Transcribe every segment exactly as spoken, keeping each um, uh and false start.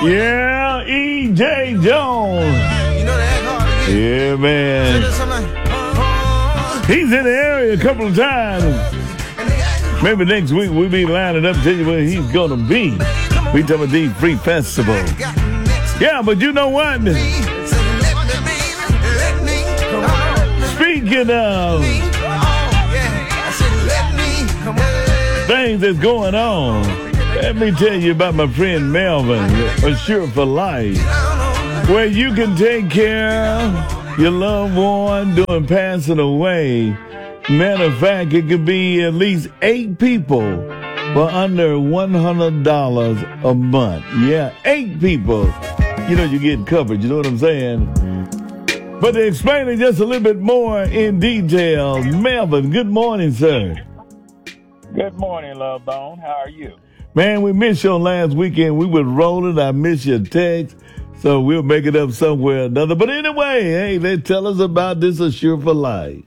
Yeah, E J Jones. Yeah, man. He's in the area a couple of times. Maybe next week we'll be lining up to tell you where he's going to be. We talking about the Free Festival. Yeah, but you know what? Speaking of things that's going on, let me tell you about my friend Melvin, Assure for Life, where you can take care of your loved one during passing away. Matter of fact, it could be at least eight people for under one hundred dollars a month. Yeah, eight people. You know, you get covered. You know what I'm saying? But to explain it just a little bit more in detail, Melvin, good morning, sir. Good morning, Love Bone. How are you? Man, we missed your last weekend. We were rolling. I missed your text. So we'll make it up somewhere or another. But anyway, hey, they tell us about this Assure for Life.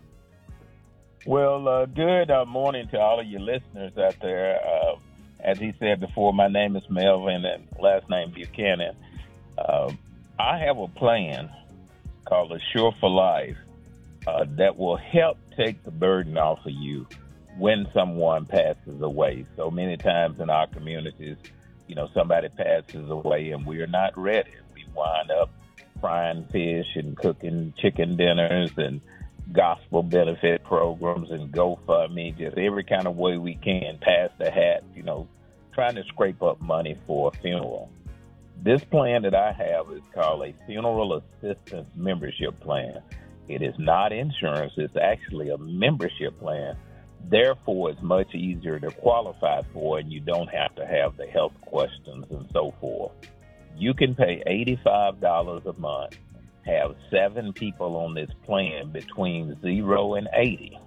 Well, uh, good uh, morning to all of your listeners out there. Uh, as he said before, my name is Melvin and last name Buchanan. Uh, I have a plan called Assure for Life uh, that will help take the burden off of you when someone passes away. So many times in our communities, you know, somebody passes away and we're not ready. We wind up frying fish and cooking chicken dinners and gospel benefit programs and GoFundMe, just every kind of way we can, pass the hat, you know, trying to scrape up money for a funeral. This plan that I have is called a Funeral Assistance Membership Plan. It is not insurance. It's actually a membership plan. Therefore, it's much easier to qualify for, and you don't have to have the health questions and so forth. You can pay eighty-five dollars a month, have seven people on this plan between zero and eighty.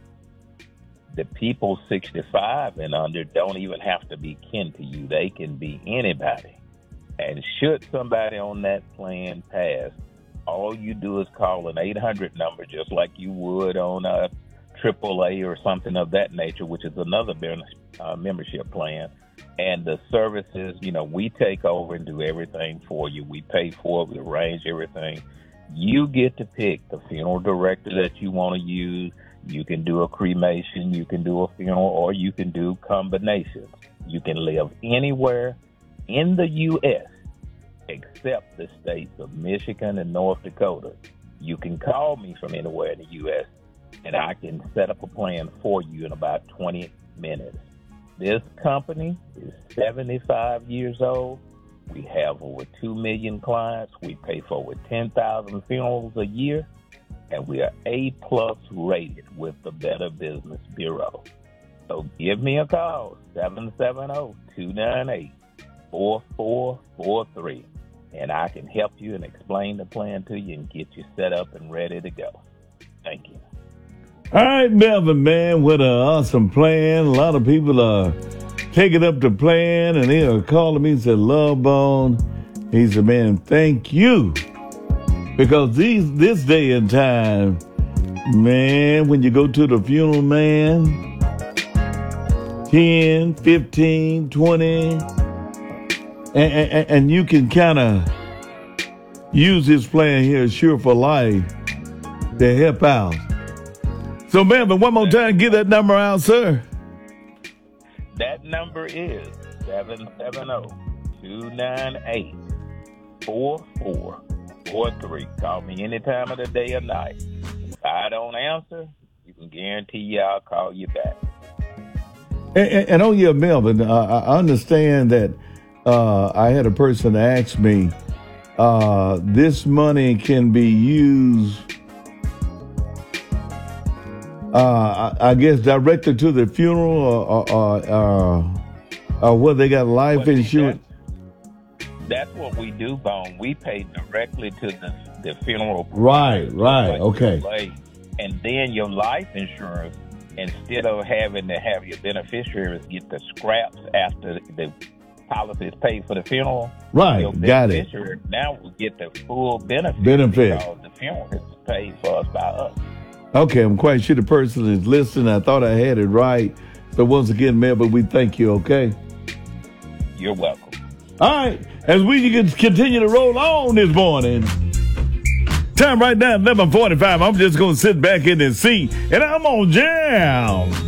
The people sixty-five and under don't even have to be kin to you. They can be anybody. And should somebody on that plan pass, all you do is call an eight hundred number, just like you would on a triple A or something of that nature, which is another uh, membership plan. And the services, you know, we take over and do everything for you. We pay for it. We arrange everything. You get to pick the funeral director that you want to use. You can do a cremation, you can do a funeral, or you can do combinations. You can live anywhere in the U S except the states of Michigan and North Dakota. You can call me from anywhere in the U S, and I can set up a plan for you in about twenty minutes. This company is seventy-five years old. We have over two million clients. We pay for over ten thousand funerals a year, and we are A-plus rated with the Better Business Bureau. So give me a call, seven seven zero, two nine eight, four four four three, and I can help you and explain the plan to you and get you set up and ready to go. Thank you. All right, Melvin, man, what an awesome plan. A lot of people are taking up the plan, and they are calling me and said, Love Bone. He said, man, thank you. Because these this day and time, man, when you go to the funeral, man, ten, fifteen, twenty, and, and, and you can kind of use this plan here, Assure for Life, to help out. So, Melvin, one more time, get that number out, sir. That number is seven seven zero, two nine eight, four four four three. Call me any time of the day or night. If I don't answer, you can guarantee you I'll call you back. And, and, and oh, yeah, Melvin, uh, I understand that uh, I had a person ask me, uh, this money can be used, Uh, I, I guess directed to the funeral, or, or, or, or where they got life well, insurance. That's, that's what we do, Bone. We pay directly to the, the funeral. Right, right, like okay. Play. And then your life insurance, instead of having to have your beneficiaries get the scraps after the policy is paid for the funeral, right? Your got it. Now we get the full benefit. Benefit. Because the funeral is paid for us by us. Okay, I'm quite sure the person is listening. I thought I had it right. So once again, Melvin, we thank you, okay? You're welcome. All right, as we can continue to roll on this morning. Time right now, eleven forty-five. I'm just going to sit back in and see, and I'm on jam.